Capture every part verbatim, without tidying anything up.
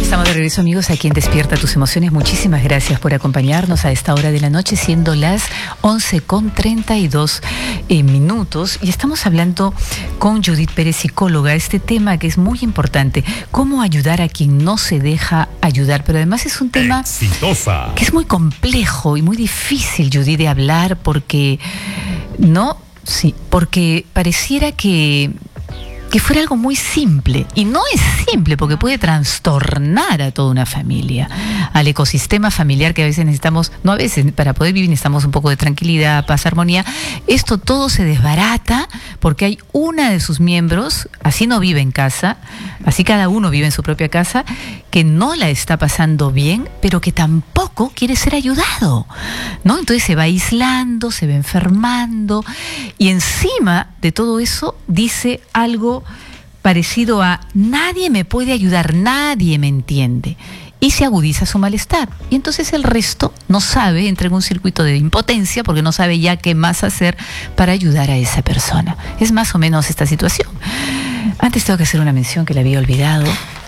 Estamos de regreso, amigos, aquí en Despierta Tus Emociones. Muchísimas gracias por acompañarnos a esta hora de la noche, siendo las once con treinta y dos eh, minutos. Y estamos hablando con Judith Pérez, psicóloga, este tema que es muy importante, cómo ayudar a quien no se deja ayudar. Pero además es un tema Exitosa. que es muy complejo y muy difícil, Judith, de hablar porque, ¿no? Sí, porque pareciera que... que fuera algo muy simple, y no es simple porque puede trastornar a toda una familia, al ecosistema familiar que a veces necesitamos, no a veces, para poder vivir necesitamos un poco de tranquilidad, paz, armonía. Esto todo se desbarata porque hay una de sus miembros, así no vive en casa, así cada uno vive en su propia casa, que no la está pasando bien, pero que tampoco quiere ser ayudado, ¿no? Entonces se va aislando, se va enfermando, y encima de todo eso dice algo parecido a: nadie me puede ayudar, nadie me entiende, y se agudiza su malestar, y entonces el resto no sabe, entra en un circuito de impotencia porque no sabe ya qué más hacer para ayudar a esa persona. Es más o menos esta situación. Antes tengo que hacer una mención que la había olvidado,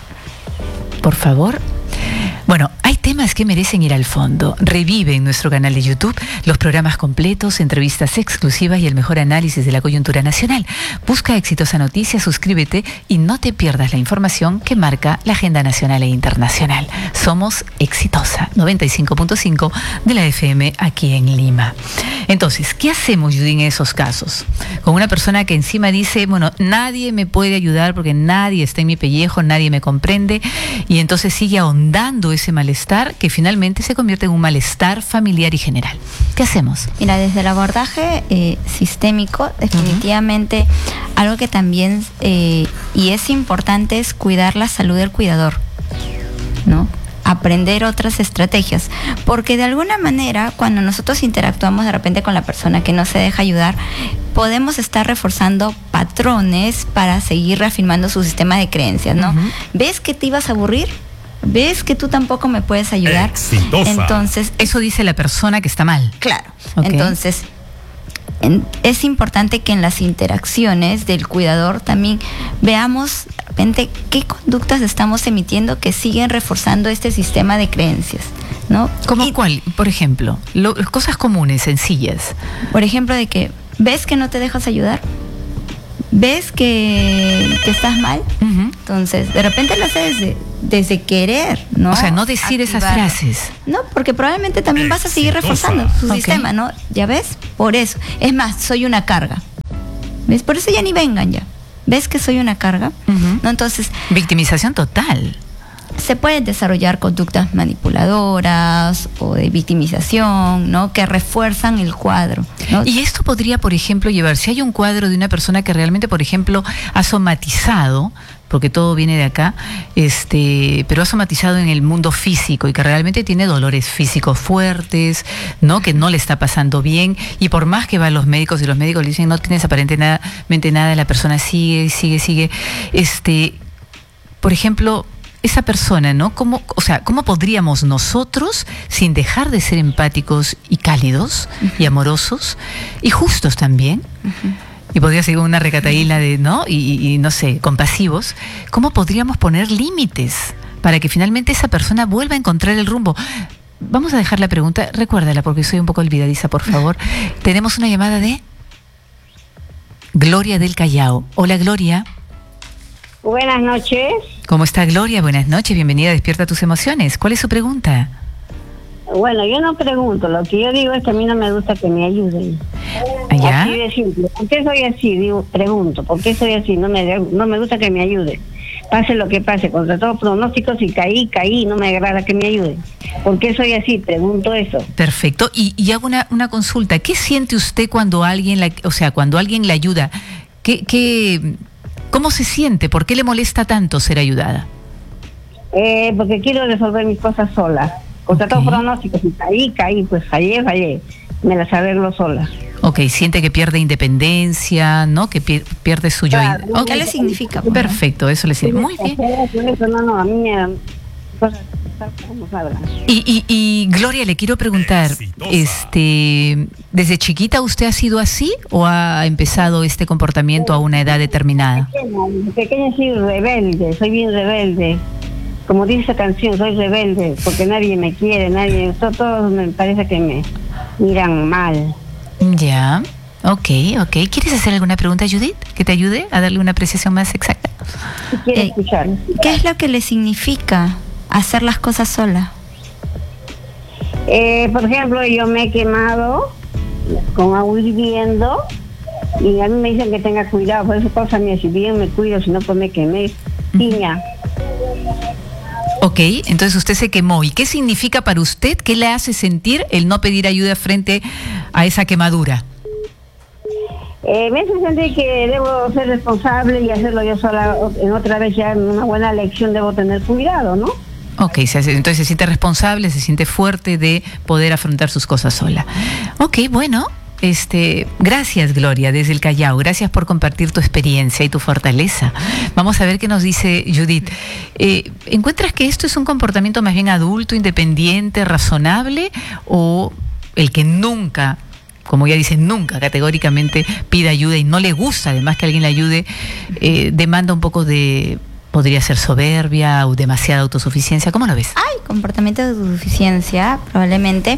por favor. Bueno, hay temas que merecen ir al fondo. Revive en nuestro canal de YouTube los programas completos, entrevistas exclusivas y el mejor análisis de la coyuntura nacional. Busca Exitosa Noticias, suscríbete y no te pierdas la información que marca la agenda nacional e internacional. Somos Exitosa, noventa y cinco punto cinco de la F M aquí en Lima. Entonces, ¿qué hacemos, Judy, en esos casos? Con una persona que encima dice, bueno, nadie me puede ayudar porque nadie está en mi pellejo, nadie me comprende, y entonces sigue ahondando ese malestar que finalmente se convierte en un malestar familiar y general. ¿Qué hacemos? Mira, desde el abordaje eh, sistémico, definitivamente uh-huh. algo que también eh, y es importante es cuidar la salud del cuidador, ¿no? Aprender otras estrategias, porque de alguna manera cuando nosotros interactuamos de repente con la persona que no se deja ayudar, podemos estar reforzando patrones para seguir reafirmando su sistema de creencias, ¿no? Uh-huh. ¿Ves que te ibas a aburrir? ¿Ves que tú tampoco me puedes ayudar? Exitosa. Entonces, eso dice la persona que está mal. Claro. Okay. Entonces, en, es importante que en las interacciones del cuidador también veamos de repente qué conductas estamos emitiendo que siguen reforzando este sistema de creencias, ¿no? ¿Cómo y, cuál? Por ejemplo, lo, cosas comunes, sencillas. Por ejemplo, de que ves que no te dejas ayudar. ¿Ves que, que estás mal? Uh-huh. Entonces, de repente lo haces desde, desde querer, ¿no? O sea, no decir activar esas frases. No, porque probablemente también vas a seguir reforzando su okay. sistema, ¿no? ¿Ya ves? Por eso. Es más, soy una carga. ¿Ves? Por eso ya ni vengan ya. ¿Ves que soy una carga? Uh-huh. ¿No? Entonces... victimización total. Se pueden desarrollar conductas manipuladoras o de victimización, ¿no? Que refuerzan el cuadro, ¿no? Y esto podría, por ejemplo, llevar, si hay un cuadro de una persona que realmente, por ejemplo, ha somatizado, porque todo viene de acá, este, pero ha somatizado en el mundo físico y que realmente tiene dolores físicos fuertes, ¿no? Que no le está pasando bien, y por más que va a los médicos y los médicos le dicen no tienes aparentemente nada, la persona sigue, sigue, sigue, este, por ejemplo, esa persona, ¿no? ¿Cómo, o sea, ¿cómo podríamos nosotros, sin dejar de ser empáticos y cálidos uh-huh. y amorosos y justos también, uh-huh. y podría ser una recataíla de, ¿no? Y, y no sé, compasivos, ¿cómo podríamos poner límites para que finalmente esa persona vuelva a encontrar el rumbo? Vamos a dejar la pregunta, recuérdala porque soy un poco olvidadiza, por favor. Tenemos una llamada de Gloria del Callao. Hola, Gloria. Buenas noches. ¿Cómo está, Gloria? Buenas noches, bienvenida a Despierta Tus Emociones. ¿Cuál es su pregunta? Bueno, yo no pregunto, lo que yo digo es que a mí no me gusta que me ayuden. ¿Ya? Así de simple. ¿Por qué soy así? Digo, pregunto, ¿por qué soy así? No me, no me gusta que me ayuden. Pase lo que pase, contra todos pronósticos, si caí, caí, no me agrada que me ayuden. ¿Por qué soy así? Pregunto eso. Perfecto. Y, y hago una, una consulta. ¿Qué siente usted cuando alguien, la, o sea, cuando alguien le ayuda? ¿Qué, qué, ¿Cómo se siente? ¿Por qué le molesta tanto ser ayudada? Eh, porque quiero resolver mis cosas sola. Contra okay. todos pronósticos, si caí, caí, pues fallé, fallé. Me las arreglo sola. Ok, siente que pierde independencia, ¿no? Que pier pierde su yo. Claro, okay. ¿Qué le significa? Perfecto, eso le significa. Muy bien. No, no, a mí me... Y, y, y Gloria, le quiero preguntar, este, ¿desde chiquita usted ha sido así o ha empezado este comportamiento a una edad determinada? Desde pequeña, desde pequeña soy rebelde, soy bien rebelde. como dice esa canción, soy rebelde, porque nadie me quiere, nadie, to- todos me parece que me miran mal. Ya, ok, ok. ¿Quieres hacer alguna pregunta, Judith, que te ayude a darle una apreciación más exacta? Si quiero Eh, escuchar. ¿Qué es lo que le significa hacer las cosas sola? Eh, por ejemplo, yo me he quemado con agua hirviendo y a mí me dicen que tenga cuidado, por eso cosa mía, si bien me cuido, si no pues me quemé, piña. Ok, entonces usted se quemó. ¿Y qué significa para usted? ¿Qué le hace sentir el no pedir ayuda frente a esa quemadura? Eh, me hace sentir que debo ser responsable y hacerlo yo sola, en otra vez ya en una buena lección debo tener cuidado, ¿no? Ok, se hace- entonces se siente responsable, se siente fuerte de poder afrontar sus cosas sola. Ok, bueno, este, gracias Gloria desde el Callao, gracias por compartir tu experiencia y tu fortaleza. Vamos a ver qué nos dice Judith. Eh, ¿Encuentras que esto es un comportamiento más bien adulto, independiente, razonable o el que nunca, como ya dice, nunca categóricamente pide ayuda y no le gusta además que alguien le ayude, eh, demanda un poco de... ¿Podría ser soberbia o demasiada autosuficiencia? ¿Cómo lo ves? Hay comportamiento de autosuficiencia, probablemente,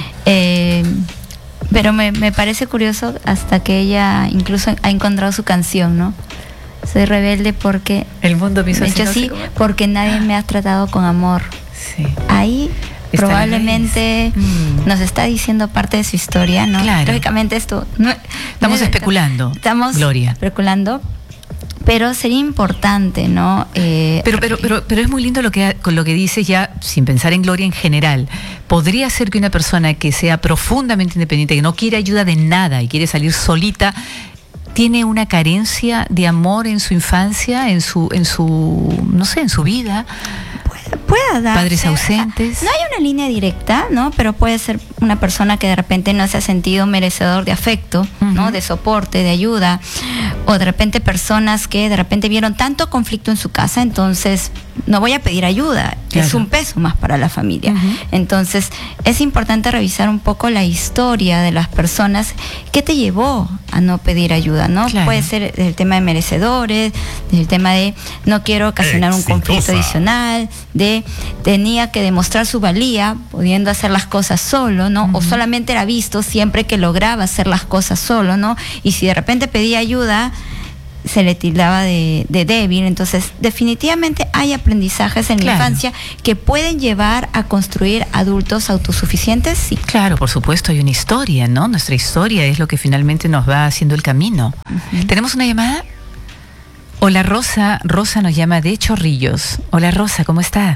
eh, pero me, me parece curioso hasta que ella incluso ha encontrado su canción, ¿no? Soy rebelde porque... El mundo me hizo de así, hecho, no sé sí, cómo. porque nadie me ha tratado con amor. Sí. Ahí Está probablemente la raíz. Mm. nos está diciendo parte de su historia, ¿no? Claro. Lógicamente esto... No, Estamos no es- especulando, Estamos Gloria. especulando, pero sería importante, ¿no? Eh, Pero, pero, pero, pero es muy lindo lo que, con lo que dices ya, sin pensar en Gloria en general. ¿Podría ser que una persona que sea profundamente independiente, que no quiere ayuda de nada y quiere salir solita, tiene una carencia de amor en su infancia, en su, en su, no sé, en su vida? pueda darse, Padres ausentes. o sea, no hay una línea directa, ¿no? Pero puede ser una persona que de repente no se ha sentido merecedor de afecto, ¿no? Ujú. De soporte, de ayuda, o de repente personas que de repente vieron tanto conflicto en su casa, entonces no voy a pedir ayuda, Claro. es un peso más para la familia. Ujú. Entonces es importante revisar un poco la historia de las personas. ¿Qué te llevó a no pedir ayuda, no? Claro. Puede ser el tema de merecedores, el tema de no quiero ocasionar un conflicto Exitosa. adicional, de tenía que demostrar su valía pudiendo hacer las cosas solo, ¿no? O solamente era visto siempre que lograba hacer las cosas solo, ¿no? Y si de repente pedía ayuda, se le tildaba de, de débil. Entonces, definitivamente hay aprendizajes en Claro. la infancia que pueden llevar a construir adultos autosuficientes, sí. Claro, por supuesto, hay una historia, ¿no? Nuestra historia es lo que finalmente nos va haciendo el camino. ¿Tenemos una llamada? Hola, Rosa. Rosa nos llama de Chorrillos. Hola, Rosa, ¿cómo está?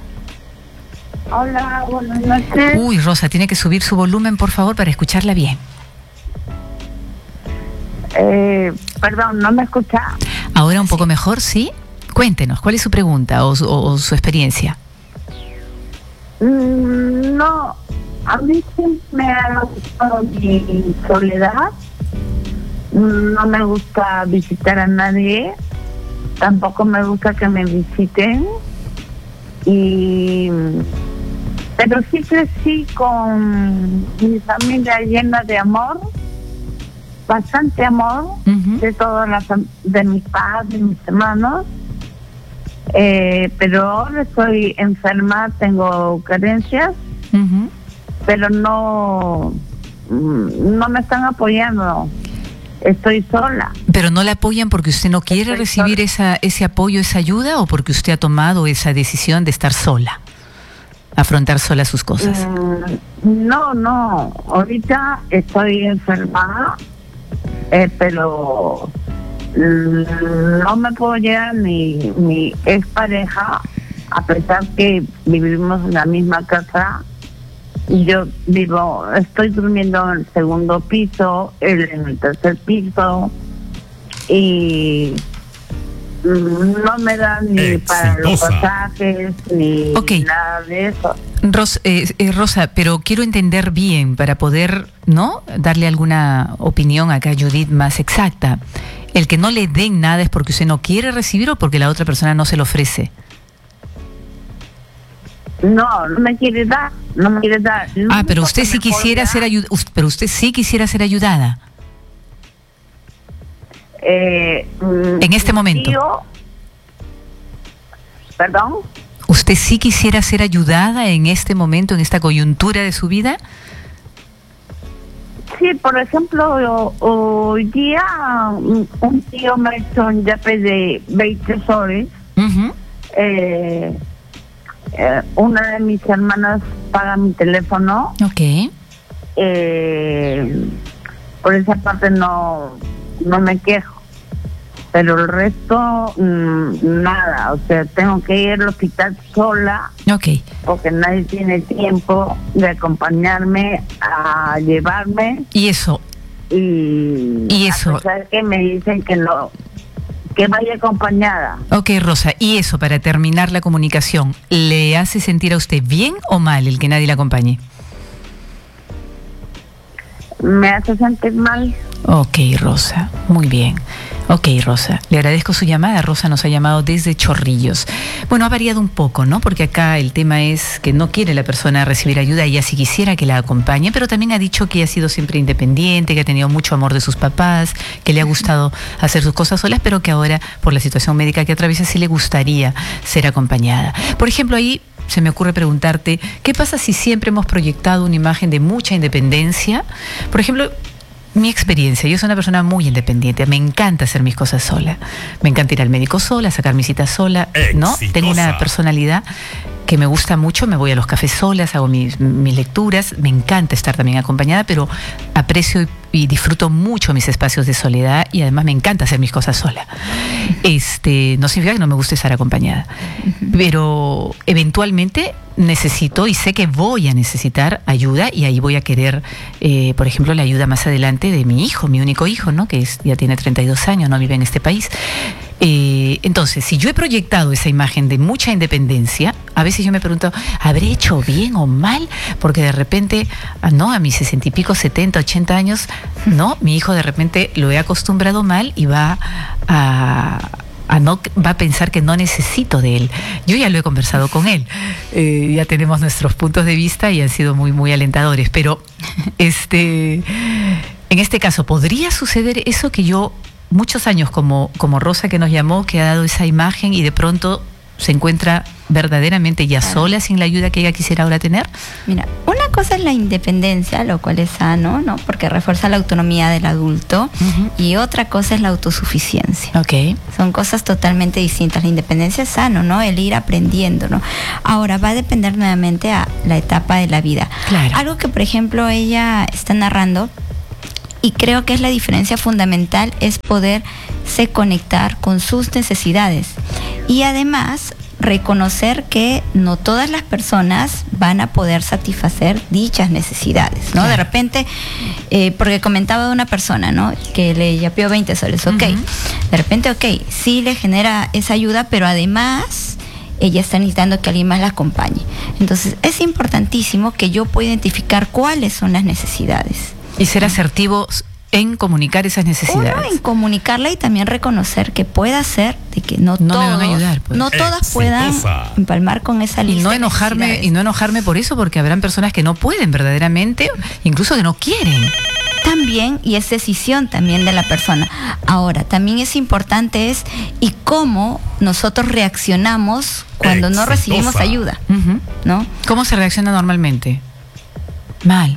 Hola, buenas noches. Uy, Rosa, tiene que subir su volumen, por favor, para escucharla bien. Eh, perdón, ¿no me escucha? Ahora un poco mejor, ¿sí? Cuéntenos, ¿cuál es su pregunta o su, o- o su experiencia? Mm, no, a mí siempre me ha gustado mi soledad. Mm, No me gusta visitar a nadie. Tampoco me gusta que me visiten. Y pero sí crecí con mi familia llena de amor, bastante amor. Ujú. De todas las de mis padres, de mis hermanos, eh, pero ahora estoy enferma, tengo carencias, Ujú. pero no mm, no me están apoyando, estoy sola. ¿Pero no la apoyan porque usted no quiere Estoy recibir sola. esa, ese apoyo, esa ayuda, o porque usted ha tomado esa decisión de estar sola, afrontar sola sus cosas? Mm, no, no, ahorita estoy enferma, eh, pero mm, no me puedo llegar ni mi expareja, a pesar que vivimos en la misma casa. Yo vivo, estoy durmiendo en el segundo piso, él en el tercer piso, y mm, no me dan ni para los Exitosa. pasajes ni Ok. nada de eso. Ros- eh, eh, Rosa, pero quiero entender bien para poder, ¿no?, darle alguna opinión acá a Judith más exacta. ¿El que no le den nada es porque usted no quiere recibir o porque la otra persona no se lo ofrece? No, no me quiere dar, no me quiere dar. Lo Ah, pero único usted que sí me quisiera puede ser dar, ayudada, pero usted sí quisiera ser ayudada. eh, mm, En este mi momento. tío- Perdón. Usted ¿Usted sí quisiera ser ayudada en este momento, en esta coyuntura de su vida? Sí, por ejemplo, hoy día un tío me hizo un yape de veinte soles. Uh-huh. eh, eh, una de mis hermanas paga mi teléfono. Ok. Eh, por esa parte no, no me quejo. Pero el resto, mmm, nada. O sea, tengo que ir al hospital sola. Ok. Porque nadie tiene tiempo de acompañarme a llevarme. ¿Y eso? Y, ¿Y eso? A pesar que me dicen que no, que vaya acompañada. Ok, Rosa. ¿Y eso, para terminar la comunicación, le hace sentir a usted bien o mal el que nadie la acompañe? Me hace sentir mal. Ok, Rosa. Muy bien. Ok, Rosa. Le agradezco su llamada. Rosa nos ha llamado desde Chorrillos. Bueno, ha variado un poco, ¿no? Porque acá el tema es que no quiere la persona recibir ayuda. Ella sí quisiera que la acompañe, pero también ha dicho que ella ha sido siempre independiente, que ha tenido mucho amor de sus papás, que le ha gustado hacer sus cosas solas, pero que ahora, por la situación médica que atraviesa, sí le gustaría ser acompañada. Por ejemplo, ahí se me ocurre preguntarte, ¿qué pasa si siempre hemos proyectado una imagen de mucha independencia? Por ejemplo, mi experiencia, yo soy una persona muy independiente, me encanta hacer mis cosas sola, me encanta ir al médico sola, sacar mis citas sola, ¿no? Exitosa. Tengo una personalidad que me gusta mucho, me voy a los cafés solas, hago mis, mis lecturas, me encanta estar también acompañada, pero aprecio y, y disfruto mucho mis espacios de soledad y además me encanta hacer mis cosas sola. Este, no significa que no me guste estar acompañada, pero eventualmente necesito y sé que voy a necesitar ayuda y ahí voy a querer, eh, por ejemplo, la ayuda más adelante de mi hijo, mi único hijo, ¿no? Que es, ya tiene treinta y dos años, no vive en este país. Eh, entonces, si yo he proyectado esa imagen de mucha independencia, a veces yo me pregunto, ¿habré hecho bien o mal? Porque de repente, no, a mis sesenta y pico, setenta, ochenta años, no, mi hijo de repente lo he acostumbrado mal y va a... A no, va a pensar que no necesito de él. Yo ya lo he conversado con él, eh, ya tenemos nuestros puntos de vista y han sido muy, muy alentadores, pero este, en este caso, ¿podría suceder eso que yo, muchos años como, como Rosa que nos llamó, que ha dado esa imagen y de pronto se encuentra verdaderamente ya Claro. sola sin la ayuda que ella quisiera ahora tener? Mira, una cosa es la independencia, lo cual es sano, ¿no? Porque refuerza la autonomía del adulto. Uh-huh. Y otra cosa es la autosuficiencia. Ok. Son cosas totalmente distintas. La independencia es sano, ¿no? El ir aprendiendo, ¿no? Ahora, va a depender nuevamente a la etapa de la vida. Claro. Algo que, por ejemplo, ella está narrando, y creo que es la diferencia fundamental, es poderse conectar con sus necesidades. Y además, reconocer que no todas las personas van a poder satisfacer dichas necesidades, ¿no? Claro. De repente, eh, porque comentaba de una persona, ¿no? Que le yapeó veinte soles, ok. Uh-huh. De repente, ok, sí le genera esa ayuda, pero además ella está necesitando que alguien más la acompañe. Entonces, es importantísimo que yo pueda identificar cuáles son las necesidades. Y ser asertivos en comunicar esas necesidades. Uno, en comunicarla y también reconocer que pueda ser de que no, No me todos, van a ayudar, pues. no todas puedan Exitosa. empalmar con esa Y lista no de enojarme, necesidades. y no enojarme por eso, porque habrán personas que no pueden verdaderamente, incluso que no quieren. También, y es decisión también de la persona. Ahora, también es importante es y cómo nosotros reaccionamos cuando no Exitosa. recibimos ayuda, Uh-huh. ¿no? ¿Cómo se reacciona normalmente? Mal.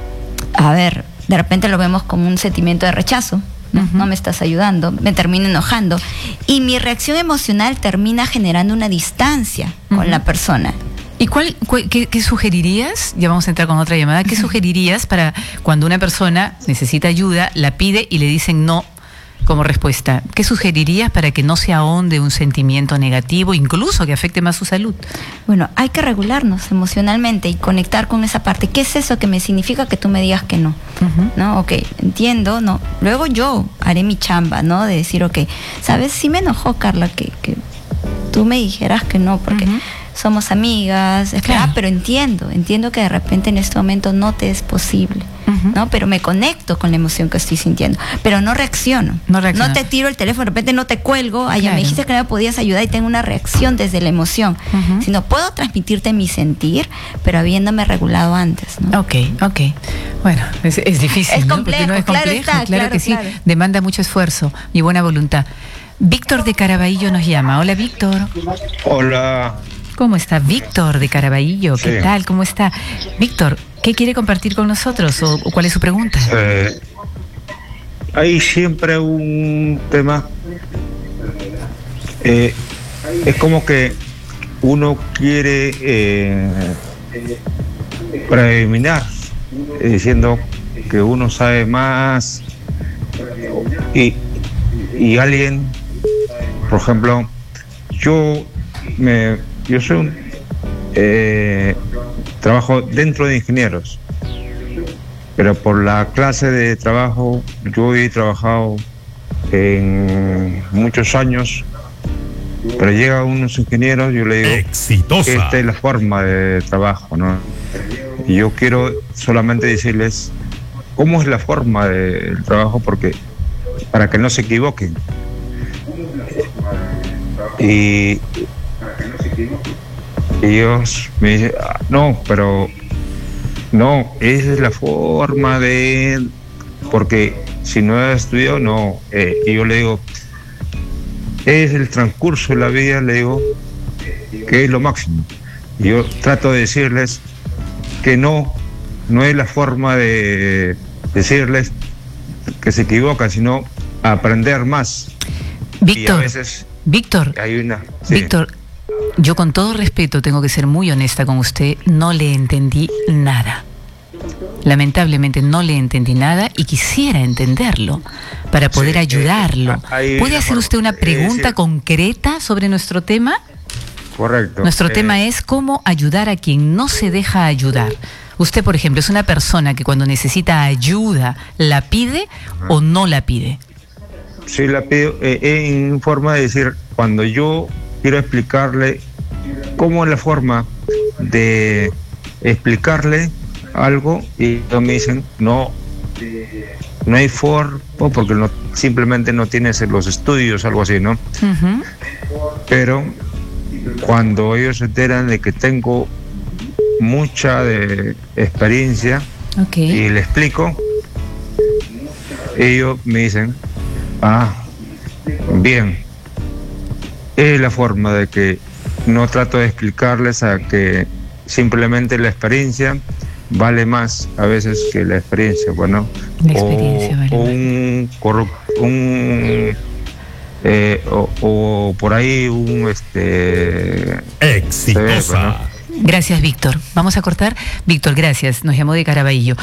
A ver, de repente lo vemos como un sentimiento de rechazo. No, Ujú. no me estás ayudando, me termino enojando. Y mi reacción emocional termina generando una distancia Ujú. con la persona. ¿Y cuál, cuál- qué, qué sugerirías? Ya vamos a entrar con otra llamada. ¿Qué sugerirías para cuando una persona necesita ayuda, la pide y le dicen no como respuesta? ¿Qué sugerirías para que no se ahonde un sentimiento negativo, incluso que afecte más su salud? Bueno, hay que regularnos emocionalmente y conectar con esa parte. ¿Qué es eso que me significa que tú me digas que no? Ujú. ¿No? Ok, entiendo, ¿no? Luego yo haré mi chamba, ¿no? De decir, ok, ¿sabes? Sí me enojó, Carla, que, que tú me dijeras que no, porque Ujú. somos amigas, espera, Claro. ah, pero entiendo, entiendo que de repente en este momento no te es posible, Ujú. ¿no? Pero me conecto con la emoción que estoy sintiendo, pero no reacciono. No reacciona. te tiro el teléfono, de repente no te cuelgo, ay, ya Claro. me dijiste que no me podías ayudar y tengo una reacción desde la emoción, Ujú. sino puedo transmitirte mi sentir, pero habiéndome regulado antes, ¿no? Ok, ok. Bueno, es, es difícil, Es ¿no? complejo, Porque no es claro complejo, está, claro, que sí. claro. Demanda mucho esfuerzo y buena voluntad. Víctor de Caraballo nos llama. Hola, Víctor. Hola, ¿Cómo está? Víctor de Caraballo, ¿qué Sí. tal? ¿Cómo está? Víctor, ¿qué quiere compartir con nosotros o, o cuál es su pregunta? Eh, hay siempre un tema, eh, es como que uno quiere eh, preliminar, eh, diciendo que uno sabe más y, y alguien, por ejemplo, yo me yo soy un eh, trabajo dentro de ingenieros, pero por la clase de trabajo yo he trabajado en muchos años, pero llegan unos ingenieros, yo le digo, Exitosa. esta es la forma de trabajo, ¿no? Y yo quiero solamente decirles cómo es la forma del trabajo, porque para que no se equivoquen. Y ellos me dicen, "Ah, no, pero no, esa es la forma de, porque si no he estudiado, no". Eh, y yo le digo, es el transcurso de la vida, le digo, que es lo máximo. Y yo trato de decirles que no, no es la forma de decirles que se equivocan, sino aprender más. Y a Víctor, veces Víctor, hay una... sí. Víctor, yo con todo respeto tengo que ser muy honesta con usted, no le entendí nada. Lamentablemente no le entendí nada y quisiera entenderlo para poder Sí, ayudarlo. eh, hay ¿Puede una hacer forma- usted una es pregunta decir- concreta sobre nuestro tema? Correcto. Nuestro Eh, tema es cómo ayudar a quien no se deja ayudar. Usted, por ejemplo, es una persona que cuando necesita ayuda, ¿la pide o no la pide? Sí, la pido eh, en forma de decir, cuando yo quiero explicarle cómo es la forma de explicarle algo y ellos me dicen, no, no hay forma porque no, simplemente no tienes los estudios, algo así, ¿no? Ujú. Pero cuando ellos se enteran de que tengo mucha de experiencia Ok. y le explico, ellos me dicen, ah, bien, es la forma de que no trato de explicarles a que simplemente la experiencia vale más a veces que la experiencia, bueno, La experiencia o, vale o más. un, corru- un eh, o, o por ahí un este Exitosa. Gracias, Víctor. Vamos a cortar. Víctor, gracias. Nos llamó de Caraballo.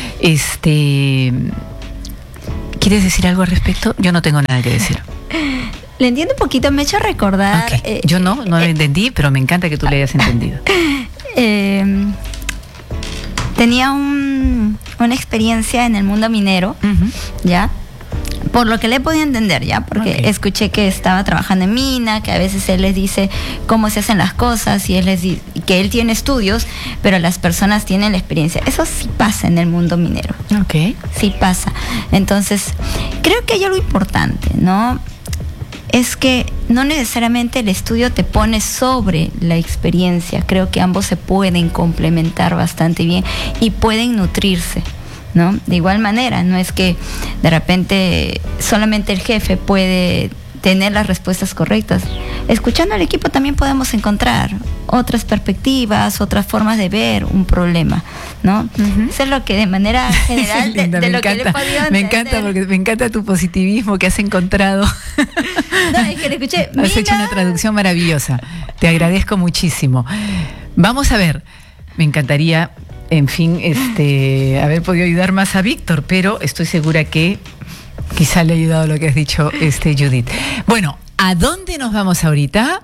Este, ¿quieres decir algo al respecto? Yo no tengo nada que decir. Le entiendo un poquito, me ha hecho recordar. Ok. eh, Yo no, no lo eh, entendí, pero me encanta que tú le hayas entendido. eh, tenía un, una experiencia en el mundo minero, Ujú. ¿ya? Por lo que le he podido entender, ¿ya? Porque Ok. escuché que estaba trabajando en mina, que a veces él les dice cómo se hacen las cosas y él les dice que él tiene estudios, pero las personas tienen la experiencia. Eso sí pasa en el mundo minero. Ok. Sí pasa. Entonces, creo que hay algo importante, ¿no? Es que no necesariamente el estudio te pone sobre la experiencia. Creo que ambos se pueden complementar bastante bien y pueden nutrirse, ¿no? De igual manera, no es que de repente solamente el jefe puede tener las respuestas correctas. Escuchando al equipo también podemos encontrar otras perspectivas, otras formas de ver un problema, ¿no? Ujú. Eso es lo que de manera general de, Linda, de me lo que le he encanta, podido me entender. encanta porque me encanta tu positivismo que has encontrado. No, es que le escuché. Has hecho Mina. una traducción maravillosa. Te agradezco muchísimo. Vamos a ver. Me encantaría, en fin, este, haber podido ayudar más a Víctor, pero estoy segura que quizá le ha ayudado lo que has dicho, este, Judith. Bueno, ¿a dónde nos vamos ahorita?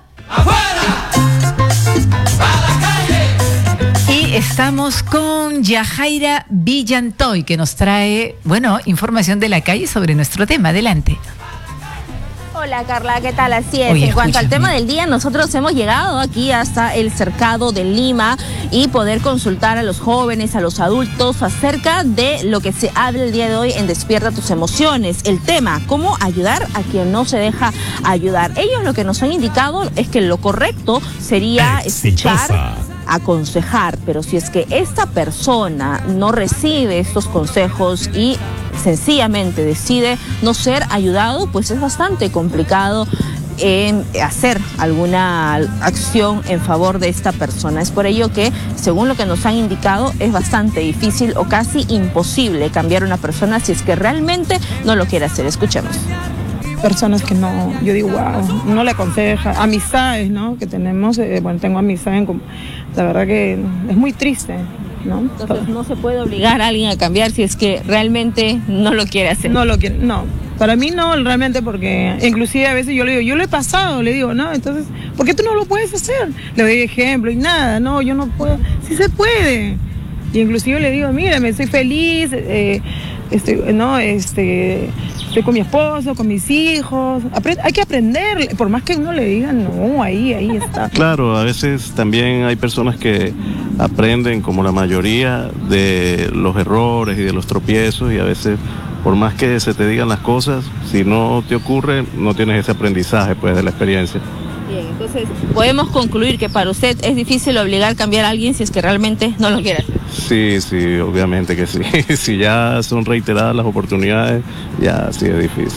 Y estamos con Yajaira Villantoy, que nos trae, bueno, información de la calle sobre nuestro tema. Adelante. Hola Carla, ¿qué tal? Así es. Oye, en cuanto al escúchame. tema del día, nosotros hemos llegado aquí hasta el cercado de Lima y poder consultar a los jóvenes, a los adultos acerca de lo que se habla el día de hoy en Despierta tus emociones. El tema, cómo ayudar a quien no se deja ayudar. Ellos lo que nos han indicado es que lo correcto sería Exitosa. escuchar, aconsejar, pero si es que esta persona no recibe estos consejos y sencillamente decide no ser ayudado, pues es bastante complicado en hacer alguna acción en favor de esta persona. Es por ello que, según lo que nos han indicado, es bastante difícil o casi imposible cambiar a una persona si es que realmente no lo quiere hacer. Escuchemos. Personas que no, yo digo, wow, no le aconseja, amistades, ¿no? Que tenemos, eh, bueno, tengo amistades en común. La verdad que es muy triste, ¿no? Entonces no se puede obligar a alguien a cambiar si es que realmente no lo quiere hacer. No lo quiere, no. Para mí no, realmente, porque inclusive a veces yo le digo, yo lo he pasado, le digo, no, entonces, ¿por qué tú no lo puedes hacer? Le doy ejemplo y nada, no, yo no puedo, sí se puede. Y inclusive le digo, mírame, soy feliz, eh, estoy, no, este, estoy con mi esposo, con mis hijos. Aprend- hay que aprender, por más que uno le diga, no, ahí, ahí está. Claro, a veces también hay personas que aprenden, como la mayoría, de los errores y de los tropiezos, y a veces, por más que se te digan las cosas, si no te ocurre, no tienes ese aprendizaje, pues, de la experiencia. Bien, entonces podemos concluir que para usted es difícil obligar a cambiar a alguien si es que realmente no lo quiere hacer. Sí, sí, obviamente que sí. Si ya son reiteradas las oportunidades, ya sí es difícil.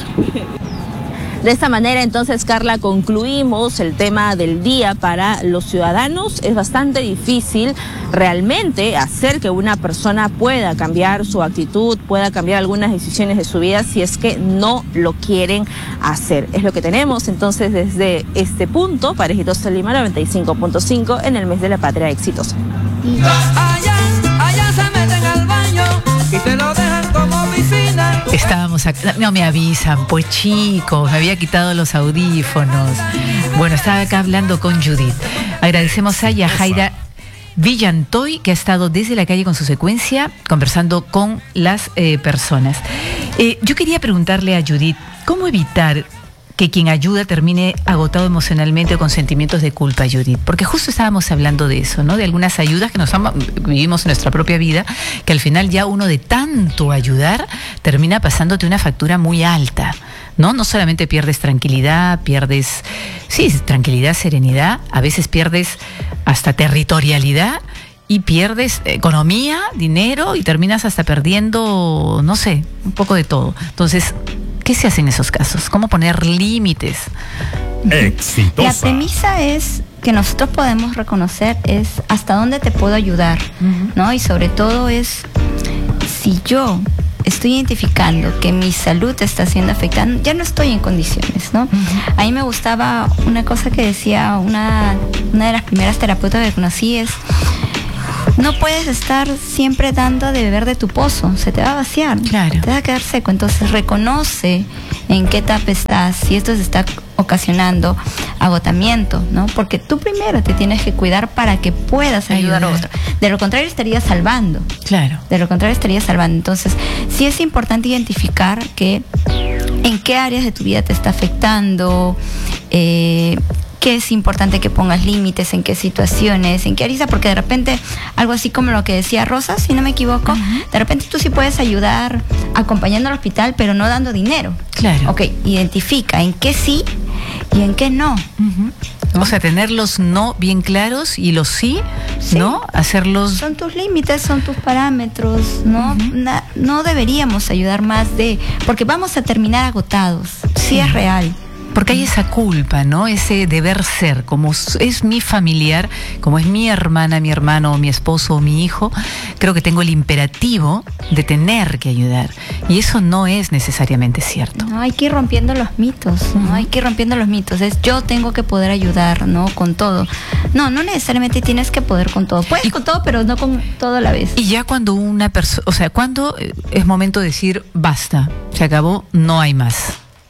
De esta manera, entonces, Carla, concluimos el tema del día para los ciudadanos. Es bastante difícil realmente hacer que una persona pueda cambiar su actitud, pueda cambiar algunas decisiones de su vida si es que no lo quieren hacer. Es lo que tenemos, entonces, desde este punto para Exitosa Lima noventa y cinco punto cinco en el mes de la patria exitosa. Allá, allá se meten al baño y te lo dejan como piscina. Estábamos acá, no me avisan, pues chicos, me había quitado los audífonos. Bueno, estaba acá hablando con Judith. Agradecemos a Yajaira Villantoy, que ha estado desde la calle con su secuencia, conversando con las eh, personas. Eh, yo quería preguntarle a Judith, ¿cómo evitar que quien ayuda termine agotado emocionalmente o con sentimientos de culpa, Judith? Porque justo estábamos hablando de eso, ¿no? De algunas ayudas que nos han, vivimos en nuestra propia vida, que al final ya uno de tanto ayudar termina pasándote una factura muy alta, ¿no? No solamente pierdes tranquilidad, pierdes, sí, tranquilidad, serenidad, a veces pierdes hasta territorialidad y pierdes economía, dinero y terminas hasta perdiendo, no sé, un poco de todo. Entonces, ¿qué se hace en esos casos? ¿Cómo poner límites? Exitosa. La premisa es que nosotros podemos reconocer es hasta dónde te puedo ayudar, uh-huh. ¿no? Y sobre todo es si yo estoy identificando que mi salud está siendo afectada, ya no estoy en condiciones, ¿no? Uh-huh. A mí me gustaba una cosa que decía una, una de las primeras terapeutas que conocí es: no puedes estar siempre dando de beber de tu pozo, se te va a vaciar, claro. Te va a quedar seco. Entonces reconoce en qué etapa estás, si esto se está ocasionando agotamiento, ¿no? Porque tú primero te tienes que cuidar para que puedas ayudar, ayudar. a otro. De lo contrario estarías salvando. Claro. De lo contrario estarías salvando. Entonces sí es importante identificar que en qué áreas de tu vida te está afectando, eh, que es importante que pongas límites, en qué situaciones, en qué áreas, porque de repente, algo así como lo que decía Rosa, si no me equivoco, uh-huh. de repente tú sí puedes ayudar acompañando al hospital, pero no dando dinero. Claro. Ok, identifica en qué sí y en qué no. Uh-huh. ¿No? O sea, tener los no bien claros y los sí, sí. ¿no? Hacerlos... Son tus límites, son tus parámetros, ¿no? Uh-huh. Na, no deberíamos ayudar más de... Porque vamos a terminar agotados, sí, sí es real. Porque hay esa culpa, ¿no? Ese deber ser, como es mi familiar, como es mi hermana, mi hermano, o mi esposo o mi hijo, creo que tengo el imperativo de tener que ayudar. Y eso no es necesariamente cierto. No, hay que ir rompiendo los mitos, ¿no? Uh-huh. Hay que ir rompiendo los mitos. Es yo tengo que poder ayudar, ¿no? Con todo. No, no necesariamente tienes que poder con todo. Puedes y, con todo, pero no con todo a la vez. Y ya cuando una persona, o sea, cuando es momento de decir basta, se acabó, no hay más.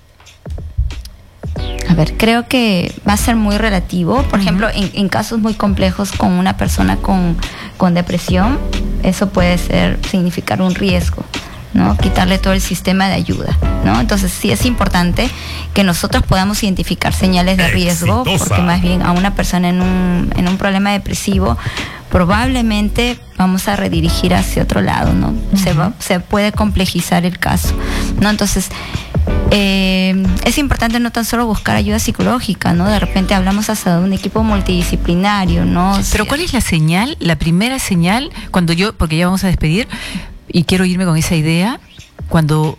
A ver, creo que va a ser muy relativo. Por uh-huh. ejemplo, en, en casos muy complejos con una persona con, con depresión, eso puede ser significar un riesgo, ¿no? Quitarle todo el sistema de ayuda, ¿no? Entonces sí es importante que nosotros podamos identificar señales de riesgo, Exitosa. Porque más bien a una persona en un, en un problema depresivo probablemente vamos a redirigir hacia otro lado, ¿no? Uh-huh. Se va, se puede complejizar el caso, ¿no? Entonces eh, es importante no tan solo buscar ayuda psicológica, ¿no? De repente hablamos hasta de un equipo multidisciplinario, ¿no? Pero ¿cuál es la señal? La primera señal, cuando yo, porque ya vamos a despedir y quiero irme con esa idea, cuando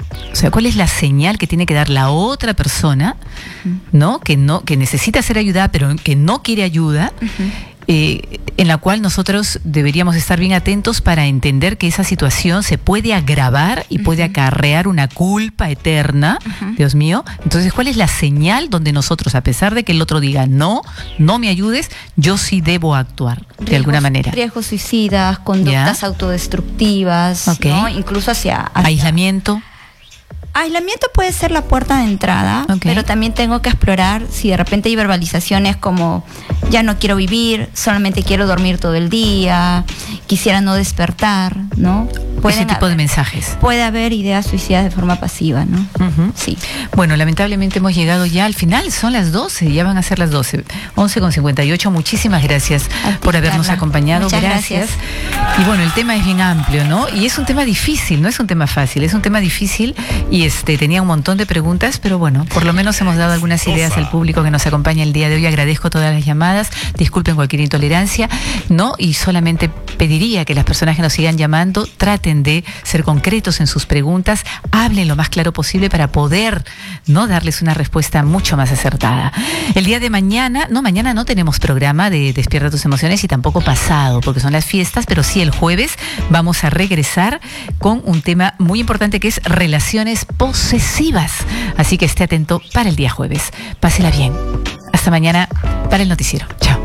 O sea, ¿cuál es la señal que tiene que dar la otra persona, ¿no? Que no, que necesita ser ayudada, pero que no quiere ayuda, uh-huh. eh, en la cual nosotros deberíamos estar bien atentos para entender que esa situación se puede agravar y uh-huh. puede acarrear una culpa eterna, uh-huh. Dios mío. Entonces, ¿cuál es la señal donde nosotros, a pesar de que el otro diga no, no me ayudes, yo sí debo actuar de riesgos, alguna manera? Riesgos suicidas, conductas ¿Ya? autodestructivas, okay. ¿no? Incluso hacia, hacia... aislamiento. Aislamiento puede ser la puerta de entrada, okay. pero también tengo que explorar si de repente hay verbalizaciones como ya no quiero vivir, solamente quiero dormir todo el día, quisiera no despertar, ¿no? Pueden Ese tipo haber, de mensajes. Puede haber ideas suicidas de forma pasiva, ¿no? Uh-huh. Sí. Bueno, lamentablemente hemos llegado ya al final, son las doce, ya van a ser las doce, once con cincuenta y ocho. Muchísimas gracias ti, por habernos Carla. acompañado. Muchas gracias. gracias. Y bueno, el tema es bien amplio, ¿no? Y es un tema difícil, no es un tema fácil, es un tema difícil y este tenía un montón de preguntas, pero bueno, por lo menos hemos dado algunas ideas al público que nos acompaña el día de hoy. Agradezco todas las llamadas, disculpen cualquier intolerancia, ¿no? Y solamente pediría que las personas que nos sigan llamando traten de ser concretos en sus preguntas, hablen lo más claro posible para poder, ¿no?, darles una respuesta mucho más acertada. El día de mañana, no, mañana no tenemos programa de Despierta tus emociones y tampoco pasado, porque son las fiestas, pero sí el jueves vamos a regresar con un tema muy importante que es relaciones posesivas. Así que esté atento para el día jueves. Pásela bien. Hasta mañana para el noticiero. Chao.